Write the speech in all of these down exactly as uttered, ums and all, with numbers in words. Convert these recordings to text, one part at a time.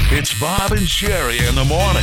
It's Bob and Sherry in the morning.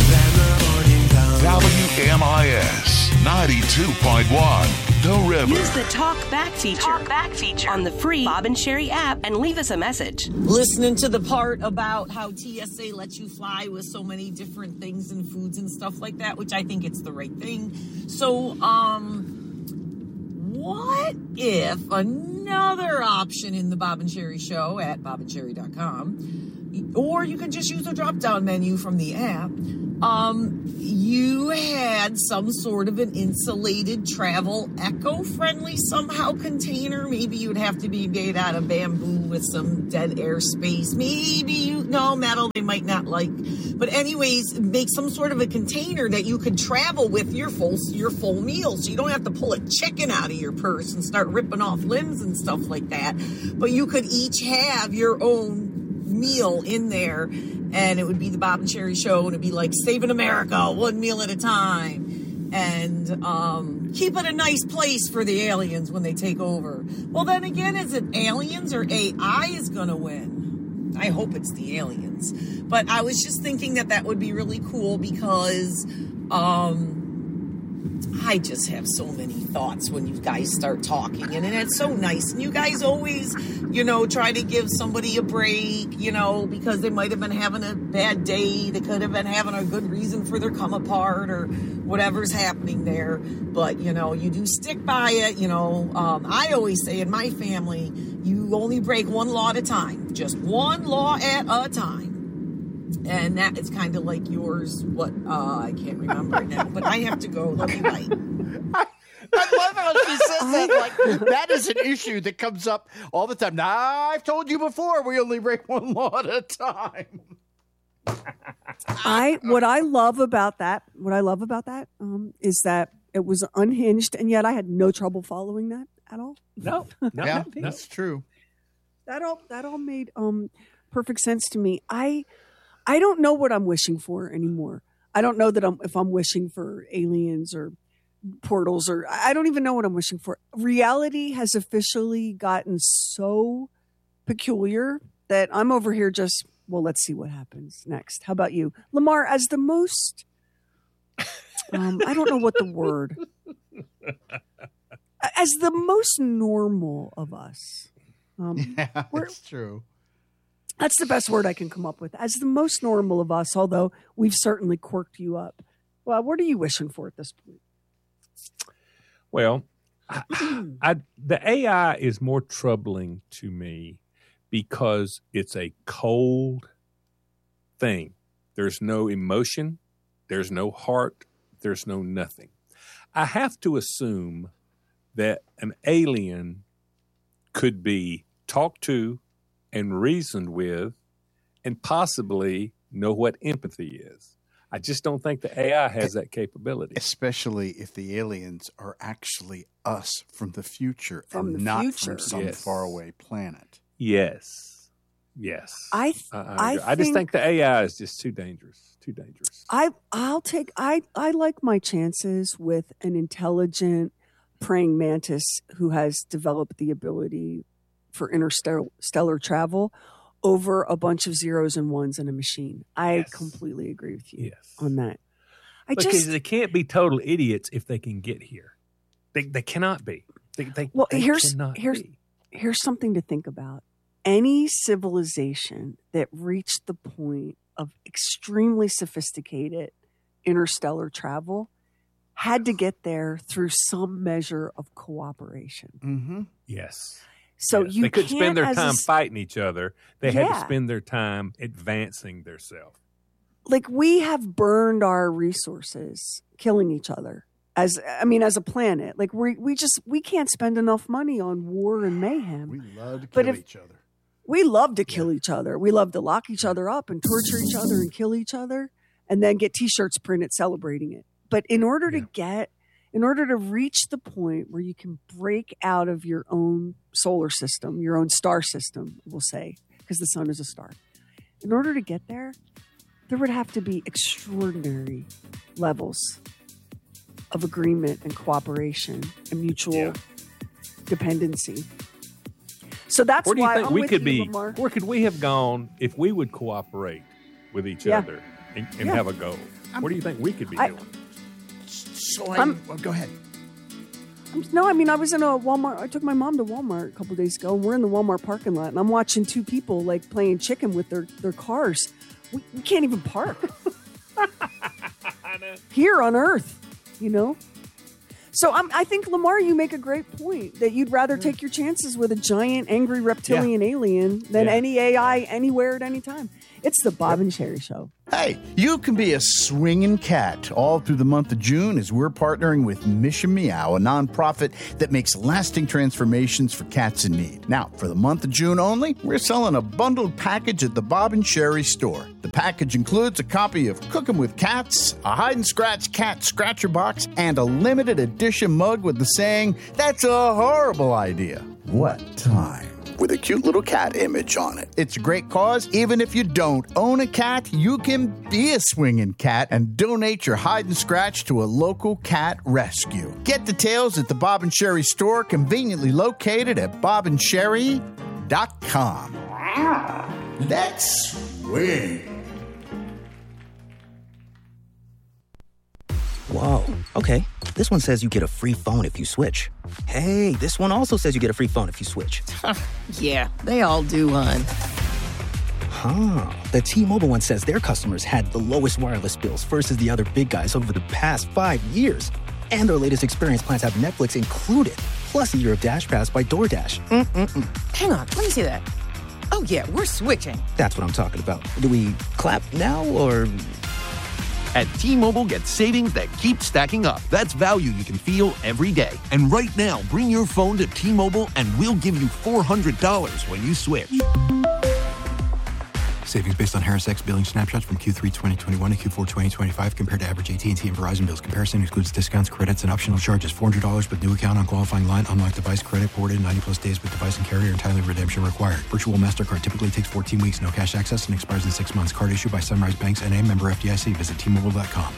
W M I S ninety-two point one, The River. Use the Talk Back feature, Talk Back feature on the free Bob and Sherry app and leave us a message. Listening to the part about how T S A lets you fly with so many different things and foods and stuff like that, which I think it's the right thing. So, um, what if another option in the Bob and Sherry show at bob and sherry dot com, or you can just use the drop-down menu from the app, um, you had some sort of an insulated travel, eco-friendly somehow container. Maybe you'd have to be made out of bamboo with some dead air space. Maybe you, no, metal they might not like. But anyways, make some sort of a container that you could travel with your full, your full meal. So you don't have to pull a chicken out of your purse and start ripping off limbs and stuff like that. But you could each have your own meal in there, and it would be the Bob and Sherry show, and it'd be like saving America one meal at a time, and um, keep it a nice place for the aliens when they take over. Well, then again, is it aliens or A I is going to win? I hope it's the aliens. But I was just thinking that that would be really cool because um, I just have so many thoughts when you guys start talking, and, and it's so nice. And you guys always, you know, try to give somebody a break, you know, because they might have been having a bad day. They could have been having a good reason for their come apart or whatever's happening there. But, you know, you do stick by it. You know, um, I always say in my family, you only break one law at a time, just one law at a time. And that is kind of like yours. What? Uh, I can't remember it now, but I have to go. Love you, bye. I, I love how she says that. Like, that is an issue that comes up all the time. Now, I've told you before, we only break one law at a time. I what I love about that, what I love about that, um, is that it was unhinged, and yet I had no trouble following that at all. No, no, yeah, no. that's true. That all that all made um perfect sense to me. I I don't know what I'm wishing for anymore. I don't know that I'm if I'm wishing for aliens or portals, or I don't even know what I'm wishing for. Reality has officially gotten so peculiar that I'm over here just, well, let's see what happens next. How about you, Lamar? As the most, um, I don't know what the word, as the most normal of us. Um, yeah, that's true. That's the best word I can come up with. As the most normal of us, although we've certainly quirked you up. Well, what are you wishing for at this point? Well, I, I, the A I is more troubling to me because it's a cold thing. There's no emotion. There's no heart. There's no nothing. I have to assume that an alien could be talked to and reasoned with and possibly know what empathy is. I just don't think the A I has that capability. Especially if the aliens are actually us from the future From and the not future. from some Yes. faraway planet. Yes. Yes. I th- I, I, I agree. I just think- think the A I is just too dangerous. Too dangerous. I I'll take I I like my chances with an intelligent praying mantis who has developed the ability for interstellar stellar travel over a bunch of zeros and ones in a machine. I Yes. completely agree with you Yes. on that. I Because just they can't be total idiots if they can get here. They they cannot be. They, they, well they here's cannot here's be. here's something to think about. Any civilization that reached the point of extremely sophisticated interstellar travel had to get there through some measure of cooperation. Mm-hmm. Yes. So Yes. you they could can't spend their as a time s- fighting each other. They had Yeah. to spend their time advancing themselves. like we have burned our resources killing each other as I mean as a planet. Like we we just we can't spend enough money on war and mayhem. We love to But kill if- each other. We love to kill each other. We love to lock each other up and torture each other and kill each other and then get t-shirts printed celebrating it. But in order to Yeah. get in order to reach the point where you can break out of your own solar system, your own star system, we'll say, because the sun is a star. In order to get there, there would have to be extraordinary levels of agreement and cooperation and mutual Yeah. dependency. So that's Where do you why think I'm we with could you, be? Lamar. Where could we have gone if we would cooperate with each Yeah. other and, and Yeah. have a goal. What do you think we could be I- doing? So I, I'm- well, go ahead. I'm- No, I mean, I was in a Walmart. I took my mom to Walmart a couple days ago, and we're in the Walmart parking lot, and I'm watching two people like playing chicken with their, their cars. We, we can't even park here on Earth, you know? So I'm, I think, Lamar, you make a great point that you'd rather take your chances with a giant, angry reptilian alien than Yeah. any A I anywhere at any time. It's the Bob and Sherry Show. Hey, you can be a swinging cat all through the month of June as we're partnering with Mission Meow, a nonprofit that makes lasting transformations for cats in need. Now, for the month of June only, we're selling a bundled package at the Bob and Sherry store. The package includes a copy of Cooking with Cats, a hide and scratch cat scratcher box, and a limited edition mug with the saying, "That's a horrible idea." What time? With a cute little cat image on it. It's a great cause. Even if you don't own a cat, you can be a swinging cat and donate your hide and scratch to a local cat rescue. Get details at the Bob and Sherry store, conveniently located at bob and sherry dot com. Let's swing. Whoa, okay. This one says you get a free phone if you switch. Hey, this one also says you get a free phone if you switch. Yeah, they all do, hon. Huh. The T-Mobile one says their customers had the lowest wireless bills versus the other big guys over the past five years. And their latest experience plans have Netflix included, plus a year of Dash Pass by DoorDash. Mm-mm-mm. Hang on, let me see that. Oh, yeah, we're switching. That's what I'm talking about. Do we clap now or... At T-Mobile, get savings that keep stacking up. That's value you can feel every day. And right now, bring your phone to T-Mobile and we'll give you four hundred dollars when you switch. Savings based on Harris X billing snapshots from Q three twenty twenty-one to Q four twenty twenty-five compared to average A T and T and Verizon bills. Comparison excludes discounts, credits, and optional charges. four hundred dollars with new account on qualifying line. Unlocked device credit ported ninety plus days with device and carrier. Entirely redemption required. Virtual MasterCard typically takes fourteen weeks. No cash access and expires in six months. Card issued by Sunrise Banks N A, member F D I C. Visit T Mobile dot com.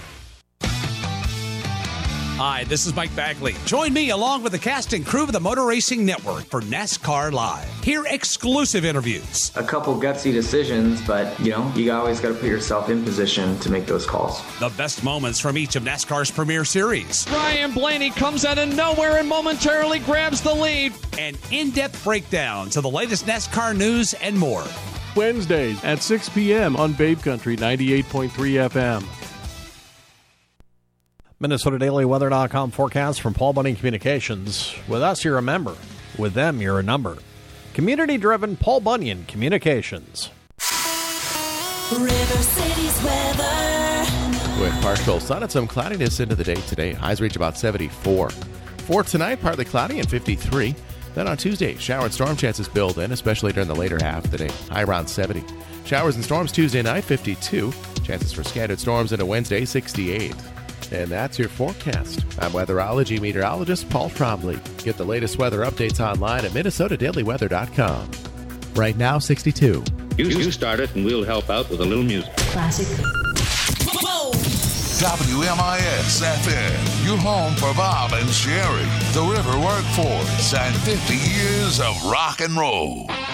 Hi, this is Mike Bagley. Join me along with the cast and crew of the Motor Racing Network for NASCAR Live. Hear exclusive interviews. A couple gutsy decisions, but, you know, you always got to put yourself in position to make those calls. The best moments from each of NASCAR's premier series. Ryan Blaney comes out of nowhere and momentarily grabs the lead. An in-depth breakdown to the latest NASCAR news and more. Wednesdays at six p.m. on Babe Country ninety-eight point three F M. Minnesota Daily Weather dot com forecast from Paul Bunyan Communications. With us, you're a member. With them, you're a number. Community-driven Paul Bunyan Communications. River City's weather. With partial sun and some cloudiness into the day today. Highs reach about seventy-four. For tonight, partly cloudy and fifty-three. Then on Tuesday, shower and storm chances build in, especially during the later half of the day. High around seventy. Showers and storms Tuesday night, fifty-two. Chances for scattered storms into Wednesday, sixty-eight. And that's your forecast. I'm weatherology meteorologist Paul Trombley. Get the latest weather updates online at Minnesota Daily Weather dot com. Right now, sixty-two. You, you start it, and we'll help out with a little music. Classic. W M I S F M, your home for Bob and Sherry, the River Workforce, and fifty years of rock and roll.